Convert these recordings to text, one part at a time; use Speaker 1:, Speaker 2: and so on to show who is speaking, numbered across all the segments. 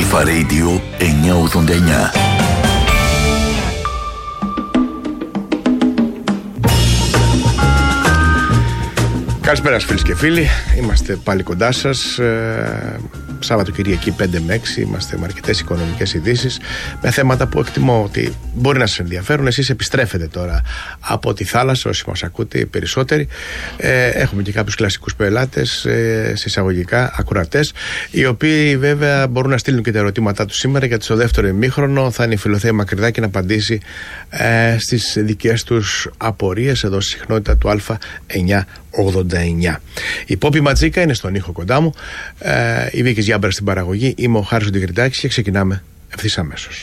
Speaker 1: Αλφα Radio 989.
Speaker 2: Καλησπέρα φίλες και φίλοι, είμαστε πάλι κοντά σας. Σάββατο Κυριακή 5 με 6 είμαστε με αρκετές οικονομικές ειδήσεις, με θέματα που εκτιμώ ότι μπορεί να σας ενδιαφέρουν. Εσείς επιστρέφετε τώρα από τη θάλασσα, όσοι μας ακούτε οι περισσότεροι. Έχουμε και κάποιους κλασικούς πελάτες, συσσαγωγικά ακροατές, οι οποίοι βέβαια μπορούν να στείλουν και τα ερωτήματά τους σήμερα, γιατί στο δεύτερο ημίχρονο θα είναι η Φιλοθέα Μακρυδάκη να απαντήσει στις δικές τους απορίες εδώ στη συχνότητα του Α989. Η Πόπη Ματζίκα είναι στον ήχο κοντά μου, η Βίκης Γιάμπρα στην παραγωγή, είμαι ο Χάρης Ντιγκριτάκης και ξεκινάμε ευθύς αμέσως.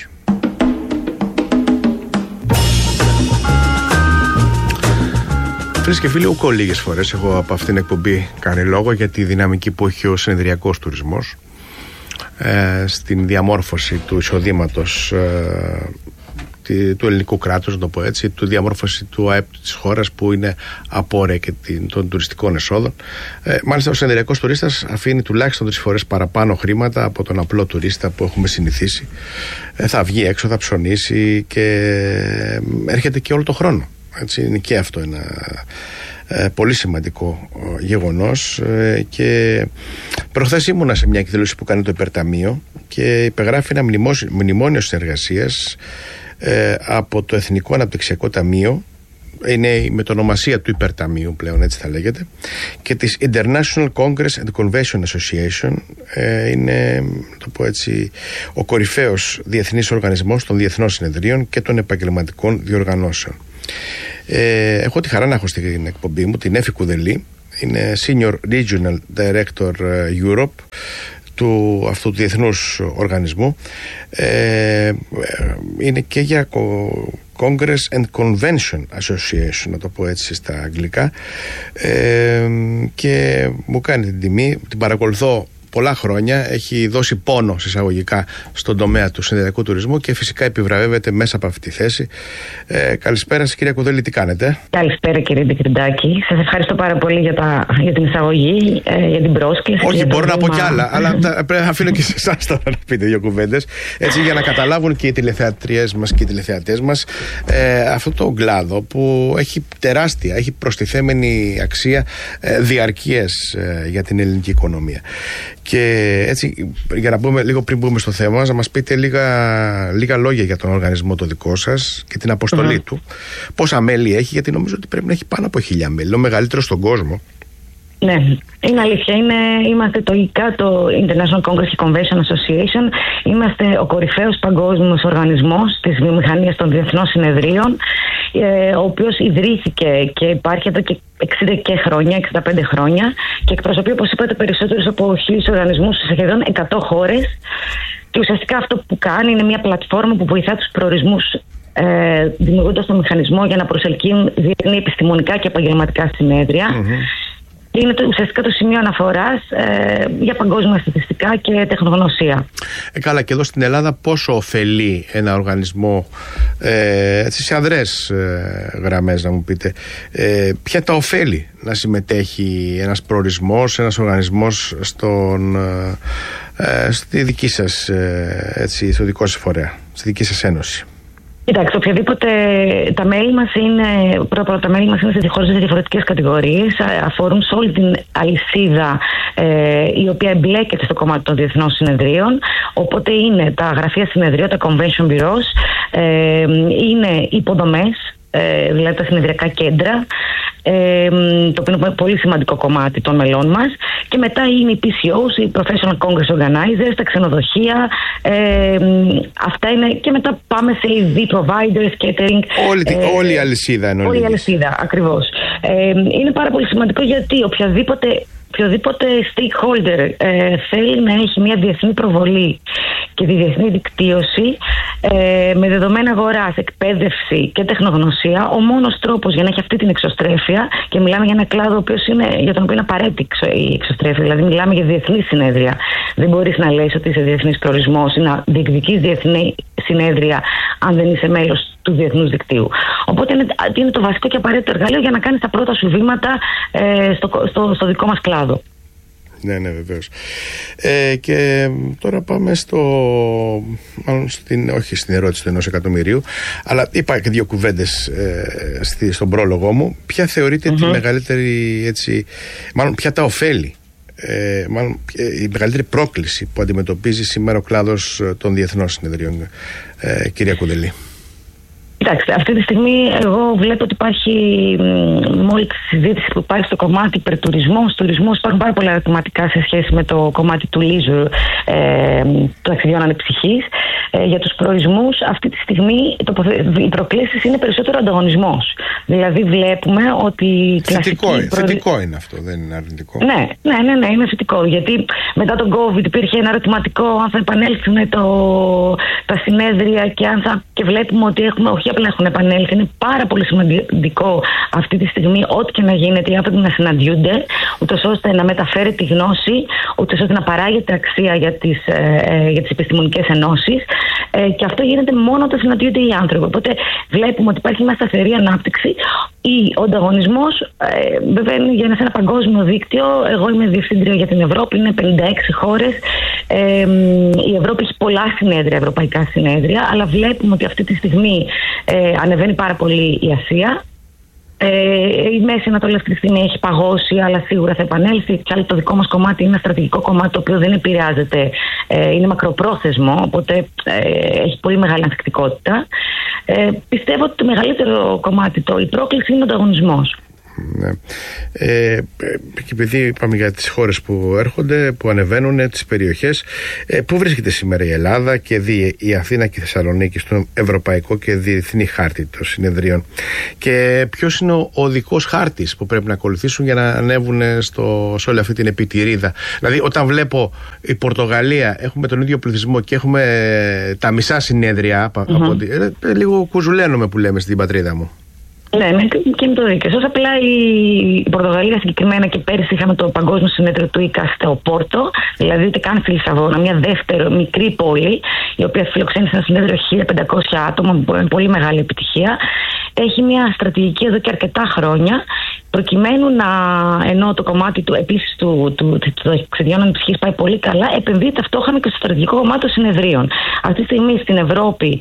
Speaker 2: Φίλες και φίλοι, ούκο λίγες φορές έχω από αυτήν την εκπομπή κάνει λόγο για τη δυναμική που έχει ο συνεδριακός τουρισμός στην διαμόρφωση του εισοδήματος του ελληνικού κράτους, να το πω έτσι, του διαμόρφωση του ΑΕΠ της χώρας, που είναι απόρρια και των τουριστικών εσόδων. Μάλιστα ο συνεδριακός τουρίστας αφήνει τουλάχιστον 3 φορές παραπάνω χρήματα από τον απλό τουρίστα που έχουμε συνηθίσει. Θα βγει έξω, θα ψωνίσει και έρχεται και όλο το χρόνο. Έτσι, είναι και αυτό ένα πολύ σημαντικό γεγονός. Και προχθές ήμουνα σε μια εκδήλωση που κάνει το Υπερταμείο και υπεγράφει ένα μνημόνιο συνεργασίας από το Εθνικό Αναπτυξιακό Ταμείο, είναι η μετονομασία του Υπερταμείου πλέον, έτσι θα λέγεται, και της International Congress and Convention Association. Είναι, το πω έτσι, ο κορυφαίος διεθνής οργανισμός των διεθνών συνεδρίων και των επαγγελματικών διοργανώσεων. Έχω τη χαρά να έχω στην εκπομπή μου την Έφη Κουδελή, είναι Senior Regional Director Europe αυτού του διεθνούς οργανισμού. Είναι και για Congress and Convention Association, να το πω έτσι στα αγγλικά, και μου κάνει την τιμή, την παρακολουθώ πολλά χρόνια, έχει δώσει πόνο εισαγωγικά στον τομέα του συνεδριακού τουρισμού και φυσικά επιβραβεύεται μέσα από αυτή τη θέση. Καλησπέρα σας κυρία Κουδέλη, τι κάνετε?
Speaker 3: Καλησπέρα κύριε Ντιγκριτάκη, σας ευχαριστώ πάρα πολύ για την εισαγωγή, για την πρόσκληση.
Speaker 2: Όχι, μπορώ να πω κι άλλα, αλλά πρέπει να αφήνω και σε εσάς τώρα να πείτε 2 κουβέντες, έτσι, για να καταλάβουν και οι τηλεθεατριές μας και οι τηλεθεατές μας αυτό το κλάδο που έχει τεράστια, έχει προστιθέμενη αξία διαρκείας για την ελληνική οικονομία. Και έτσι, για να πούμε λίγο πριν μπούμε στο θέμα, να μας πείτε λίγα λόγια για τον οργανισμό το δικό σας και την αποστολή του. Πόσα μέλη έχει, γιατί νομίζω ότι πρέπει να έχει πάνω από 1000 μέλη, ο μεγαλύτερος στον κόσμο.
Speaker 3: Ναι, είναι αλήθεια. Είμαστε το ΙΚΑ, το International Congress and Convention Association. Είμαστε ο κορυφαίος παγκόσμιος οργανισμός της βιομηχανίας των διεθνών συνεδρίων, ο οποίος ιδρύθηκε και υπάρχει εδώ και 65 χρόνια και εκπροσωπεί, όπως είπατε, περισσότερους από 1000 οργανισμούς σε σχεδόν 100 χώρες. Και ουσιαστικά αυτό που κάνει είναι μια πλατφόρμα που βοηθά τους προορισμούς, δημιουργώντας τον μηχανισμό για να προσελκύουν διεθνή επιστημονικά και επαγγελματικά συνέδρια. Είναι ουσιαστικά το σημείο αναφοράς για παγκόσμια στατιστικά και τεχνογνωσία.
Speaker 2: Καλά, και εδώ στην Ελλάδα πόσο ωφελεί ένα οργανισμό, έτσι, σε αδρές γραμμές να μου πείτε, ποια τα ωφέλη να συμμετέχει ένας προορισμός, ένας οργανισμός στη δική σας, έτσι, στο δικό σας φορέα, στη δική σας ένωση?
Speaker 3: Κοιτάξτε, οποιαδήποτε τα μέλη μας είναι, τα μέλη μας είναι σε διαφορετικές κατηγορίες, αφορούν σε όλη την αλυσίδα η οποία εμπλέκεται στο κομμάτι των διεθνών συνεδρίων. Οπότε είναι τα γραφεία συνεδρίων, τα convention bureaus, είναι υποδομές, δηλαδή τα συνεδριακά κέντρα, το οποίο είναι πολύ σημαντικό κομμάτι των μελών μας, και μετά είναι οι PCOs, οι Professional Congress Organizers, τα ξενοδοχεία, αυτά είναι, και μετά πάμε σε EV providers, catering.
Speaker 2: Όλη η αλυσίδα εννοείται.
Speaker 3: Όλη η αλυσίδα, ακριβώς. Είναι πάρα πολύ σημαντικό, γιατί οποιοδήποτε stakeholder θέλει να έχει μια διεθνή προβολή και τη διεθνή δικτύωση με δεδομένα αγοράς, εκπαίδευση και τεχνογνωσία, ο μόνος τρόπος για να έχει αυτή την εξωστρέφεια, και μιλάμε για ένα κλάδο για τον οποίο είναι απαραίτητη η εξωστρέφεια, δηλαδή μιλάμε για διεθνή συνέδρια. Δεν μπορείς να λες ότι είσαι διεθνής προορισμός ή να διεκδικείς διεθνή συνέδρια αν δεν είσαι μέλος του διεθνούς δικτύου. Οπότε είναι το βασικό και απαραίτητο εργαλείο για να κάνεις τα πρώτα σου βήματα στο δικό μας κλάδο.
Speaker 2: Ναι, βεβαίως. Και τώρα πάμε όχι στην ερώτηση του 1 εκατομμυρίου, αλλά είπα και 2 κουβέντες στον πρόλογο μου. Ποια θεωρείτε τη μεγαλύτερη, μάλλον ποια τα ωφέλη, η μεγαλύτερη πρόκληση που αντιμετωπίζει σήμερα ο κλάδος των διεθνών συνεδρίων, κυρία Κουδελή?
Speaker 3: Κοιτάξτε, αυτή τη στιγμή εγώ βλέπω ότι υπάρχει, με όλη τη συζήτηση που υπάρχει στο κομμάτι υπερτουρισμός, τουρισμός, υπάρχουν πάρα πολλά ερωτηματικά σε σχέση με το κομμάτι του leisure, του ταξιδιών ανεψυχής. Για τους προορισμούς αυτή τη στιγμή οι προκλήσεις είναι περισσότερο ανταγωνισμός. Δηλαδή βλέπουμε ότι...
Speaker 2: Θετικό είναι αυτό, δεν είναι αρνητικό.
Speaker 3: Ναι, είναι θετικό. Γιατί μετά τον COVID υπήρχε ένα ερωτηματικό αν θα επανέλθουν τα συνέδρια και βλέπουμε ότι όχι απλά έχουν επανέλθει. Είναι πάρα πολύ σημαντικό αυτή τη στιγμή ό,τι και να γίνεται οι άνθρωποι να συναντιούνται, ούτως ώστε να μεταφέρει τη γνώση, ούτως ώστε να παράγεται αξία για τις επιστημονικές ενώσεις. Και αυτό γίνεται μόνο όταν συναντιούνται οι άνθρωποι. Οπότε βλέπουμε ότι υπάρχει μια σταθερή ανάπτυξη. Ο ανταγωνισμός βέβαια είναι για ένα παγκόσμιο δίκτυο. Εγώ είμαι διευθύντρια για την Ευρώπη, είναι 56 χώρες. Η Ευρώπη έχει πολλά συνέδρια, ευρωπαϊκά συνέδρια, αλλά βλέπουμε ότι αυτή τη στιγμή ανεβαίνει πάρα πολύ η Ασία. Η Μέση Ανατολή αυτή τη στιγμή έχει παγώσει, αλλά σίγουρα θα επανέλθει. Και άλλο το δικό μας κομμάτι είναι ένα στρατηγικό κομμάτι το οποίο δεν επηρεάζεται, είναι μακροπρόθεσμο, οπότε έχει πολύ μεγάλη ανθεκτικότητα. Πιστεύω ότι το μεγαλύτερο κομμάτι, η πρόκληση είναι ο ανταγωνισμός.
Speaker 2: Ναι. Και επειδή είπαμε για τις χώρες που έρχονται, που ανεβαίνουν, τις περιοχές, πού βρίσκεται σήμερα η Ελλάδα και η Αθήνα και η Θεσσαλονίκη στον ευρωπαϊκό και διεθνή χάρτη των συνεδρίων, και ποιος είναι ο οδικός χάρτης που πρέπει να ακολουθήσουν για να ανέβουν σε όλη αυτή την επιτηρίδα? Δηλαδή όταν βλέπω η Πορτογαλία, έχουμε τον ίδιο πληθυσμό και έχουμε τα μισά συνέδρια, λίγο κουζουλένομαι που λέμε στην πατρίδα μου.
Speaker 3: Ναι, και είναι το δίκαιο. Όσο απλά η Πορτογαλία συγκεκριμένα, και πέρυσι είχαμε το Παγκόσμιο Συνέδριο του ΙΚΑ στο Πόρτο, δηλαδή ούτε καν στη Λισαβόνα, μια δεύτερη μικρή πόλη, η οποία φιλοξένησε ένα συνέδριο 1.500 άτομα, πολύ μεγάλη επιτυχία. Έχει μια στρατηγική εδώ και αρκετά χρόνια, προκειμένου ενώ το κομμάτι του επίσης του ταξιδιών ανεψυχής πάει πολύ καλά, επενδύει ταυτόχρονα και στο στρατηγικό κομμάτι των συνεδρίων. Αυτή τη στιγμή στην Ευρώπη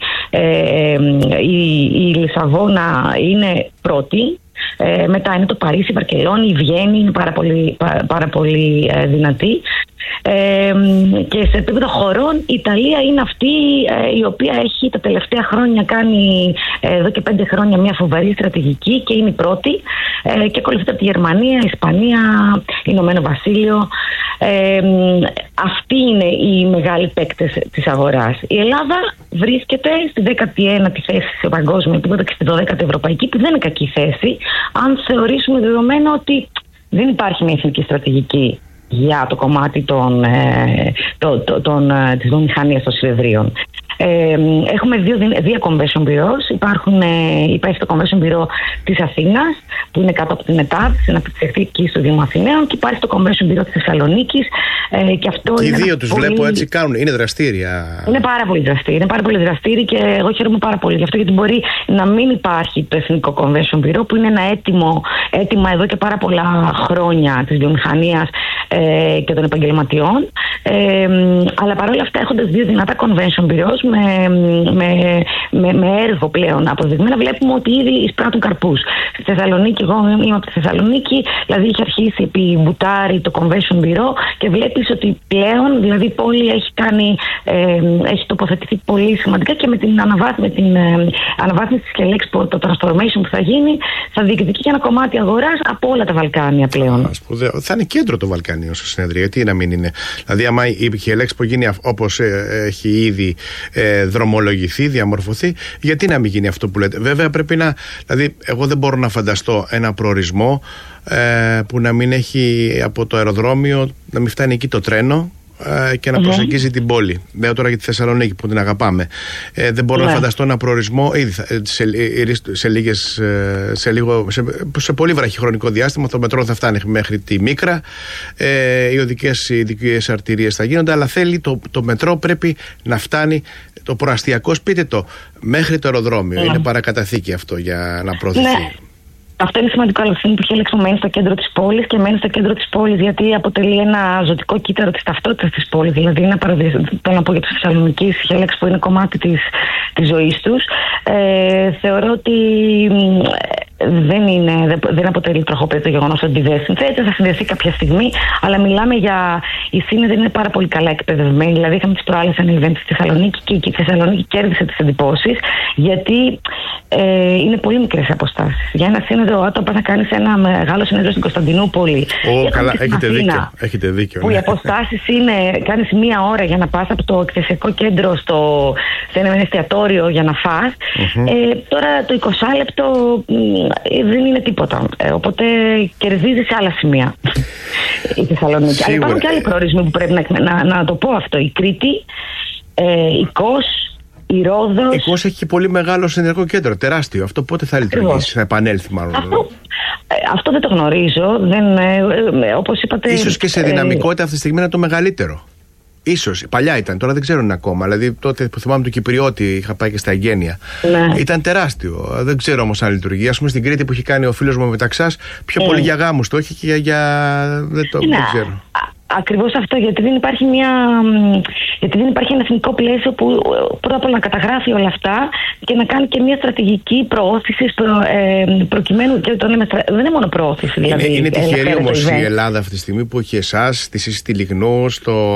Speaker 3: η Λισαβόνα είναι πρώτη. Μετά είναι το Παρίσι, η Βαρκελόνη, η Βιέννη είναι πάρα πολύ δυνατή. Και σε επίπεδο χωρών η Ιταλία είναι αυτή η οποία έχει τα τελευταία χρόνια κάνει εδώ και 5 χρόνια μια φοβερή στρατηγική και είναι η πρώτη, και ακολουθείται από τη Γερμανία, η Ισπανία, Ηνωμένο Βασίλειο. Αυτοί είναι οι μεγάλοι παίκτες της αγοράς. Η Ελλάδα βρίσκεται στη 19η θέση σε παγκόσμιο επίπεδο και στη 12η ευρωπαϊκή, που δεν είναι κακή θέση αν θεωρήσουμε δεδομένο ότι δεν υπάρχει μια εθνική στρατηγική για το κομμάτι της βιομηχανίας των συνεδρίων. Έχουμε δύο convention bureaus. Υπάρχει το convention bureau της Αθήνας, που είναι κάτω από την ΕΤΑΔ, στην Αναπτυξιακή στο Δήμο Αθηναίων, και υπάρχει το convention bureau της Θεσσαλονίκης. Και αυτό οι δύο τους
Speaker 2: βλέπω έτσι κάνουν, είναι δραστήρια.
Speaker 3: Είναι πάρα πολύ δραστήριοι και εγώ χαίρομαι πάρα πολύ γι' αυτό, γιατί μπορεί να μην υπάρχει το Εθνικό Convention Bureau, που είναι ένα έτοιμα εδώ και πάρα πολλά χρόνια της βιομηχανίας και των επαγγελματιών, αλλά παρόλα αυτά έχοντας δύο δυνατά convention bureaus με έργο πλέον αποδεδειγμένα, βλέπουμε ότι ήδη εισπράττουν καρπούς. Στη Θεσσαλονίκη, εγώ είμαι από τη Θεσσαλονίκη, δηλαδή είχε αρχίσει επί Μπουτάρι το convention bureau και βλέπεις ότι πλέον δηλαδή η πόλη έχει τοποθετηθεί πολύ σημαντικά, και με την αναβάθμιση της Kelexport, το transformation που θα γίνει, θα διεκδικεί και ένα κομμάτι αγοράς από όλα τα Βαλκάνια πλέον.
Speaker 2: Θα είναι κέντρο το Βαλκάνιο στο συνέδριο, γιατί να μην είναι? Δηλαδή άμα η Kelexport γίνει όπως έχει ήδη δρομολογηθεί, διαμορφωθεί, γιατί να μην γίνει αυτό που λέτε? Βέβαια πρέπει να, δηλαδή εγώ δεν μπορώ να φανταστώ ένα προορισμό που να μην έχει από το αεροδρόμιο, να μην φτάνει εκεί το τρένο και να προσεγγίζει την πόλη. Λέω τώρα για τη Θεσσαλονίκη που την αγαπάμε. Δεν μπορώ να φανταστώ ένα προορισμό ήδη σε πολύ βραχυχρονικό διάστημα. Το μετρό θα φτάνει μέχρι τη Μίκρα, οι οδικές αρτηρίες θα γίνονται, αλλά θέλει το μετρό πρέπει να φτάνει, το προαστιακό, σπείτε το, μέχρι το αεροδρόμιο. Είναι παρακαταθήκη αυτό για να προωθηθεί.
Speaker 3: Αυτό είναι σημαντικό. Αλλά που η Χέλεξπο μένει στο κέντρο της πόλης και μένει στο κέντρο της πόλης γιατί αποτελεί ένα ζωτικό κύτταρο της ταυτότητας της πόλης. Δηλαδή, είναι θέλω να πω για τους Θεσσαλονικείς, η Χέλεξπο είναι κομμάτι της ζωής τους. Θεωρώ ότι δεν αποτελεί τροχοπέδι το γεγονός ότι δεν συνθέτει, θα συνδεθεί κάποια στιγμή, αλλά μιλάμε για. Οι σύνεδροι είναι πάρα πολύ καλά εκπαιδευμένοι. Δηλαδή, είχαμε τις προάλλες ένα event στη Θεσσαλονίκη και η Θεσσαλονίκη κέρδισε τις εντυπώσεις, γιατί είναι πολύ μικρές αποστάσεις. Για ένα σύνεδρο, όταν πας να κάνεις ένα μεγάλο σύνεδρο στην Κωνσταντινούπολη.
Speaker 2: Καλά, έχετε δίκιο.
Speaker 3: Που οι αποστάσεις είναι, κάνεις μία ώρα για να πας από το εκθεσιακό κέντρο σε ένα εστιατόριο για να φας. Τώρα το 20 λεπτό δεν είναι τίποτα. Οπότε κερδίζει σε άλλα σημεία η Θεσσαλονίκη. Αλλά υπάρχουν και άλλοι προορισμοί που πρέπει να το πω αυτό. Η Κρήτη, η Κος, η Ρόδος.
Speaker 2: Η Κος έχει και πολύ μεγάλο ενεργό κέντρο, τεράστιο. Αυτό πότε θα λειτουργήσει, θα επανέλθει μάλλον?
Speaker 3: Αυτό δεν το γνωρίζω. Όπως είπατε.
Speaker 2: Ίσως και σε δυναμικότητα αυτή τη στιγμή είναι το μεγαλύτερο. Ίσως, παλιά ήταν, τώρα δεν ξέρω αν ακόμα. Δηλαδή τότε που θυμάμαι του Κυπριώτη, είχα πάει και στα Εγγένεια. Ναι. Ήταν τεράστιο. Δεν ξέρω όμως αν λειτουργεί. Ας πούμε στην Κρήτη που έχει κάνει ο φίλος μου Μεταξάς, πιο πολύ για γάμους το έχει και για. Δεν ξέρω.
Speaker 3: Ακριβώς αυτό, γιατί δεν υπάρχει ένα εθνικό πλαίσιο που πρώτα απ' όλα να καταγράφει όλα αυτά και να κάνει και μια στρατηγική προώθηση προκειμένου. Και το λέμε, δεν είναι μόνο προώθηση. Δηλαδή,
Speaker 2: είναι τυχερή όμως η Ελλάδα αυτή τη στιγμή που έχει εσάς, τη Σύση Λιγνού,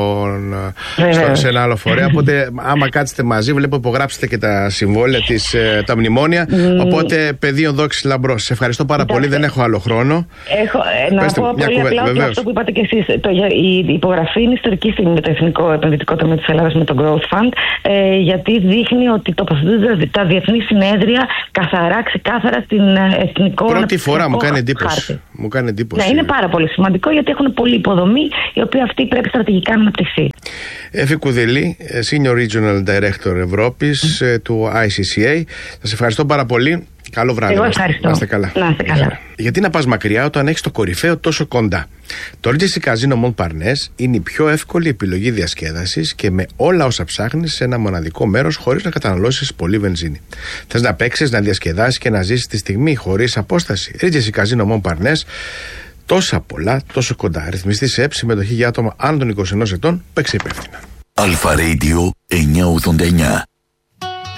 Speaker 2: σε ένα άλλο φορέα. Οπότε, άμα κάτσετε μαζί, βλέπω υπογράψετε και τα συμβόλαια, τα μνημόνια. Οπότε, πεδίο δόξης λαμπρός. Σε ευχαριστώ πάρα πολύ, δεν έχω άλλο χρόνο.
Speaker 3: Να πω πολύ απλά αυτό που είπατε κι εσείς. Η υπογραφή είναι ιστορική στιγμή με το Εθνικό Επενδυτικό Ταμείο της Ελλάδας, με το Growth Fund, γιατί δείχνει ότι τοποθετούνται τα διεθνή συνέδρια ξεκάθαρα στην εθνικό.
Speaker 2: Πρώτη φορά μου κάνει εντύπωση.
Speaker 3: Ναι, είναι πάρα πολύ σημαντικό γιατί έχουν πολλή υποδομή η οποία αυτή πρέπει στρατηγικά να αναπτυχθεί.
Speaker 2: Εφη Κουδελή, Senior Regional Director Ευρώπης του ICCA. Σας ευχαριστώ πάρα πολύ. Καλό βράδυ.
Speaker 3: Εγώ ευχαριστώ.
Speaker 2: Να είστε καλά. Γιατί να πας μακριά όταν έχεις το κορυφαίο τόσο κοντά? Το Regency Casino Montparnasse είναι η πιο εύκολη επιλογή διασκέδασης και με όλα όσα ψάχνεις σε ένα μοναδικό μέρος χωρίς να καταναλώσεις πολύ βενζίνη. Θες να παίξεις, να διασκεδάσεις και να ζήσεις τη στιγμή χωρίς απόσταση? Regency Casino Montparnasse. Τόσα πολλά, τόσο κοντά. Ρυθμιστή σε έψη, συμμετοχή για άτομα άνω των 21 ετών. Παίξε υπεύθυνα.
Speaker 1: Αλφα Radio 989.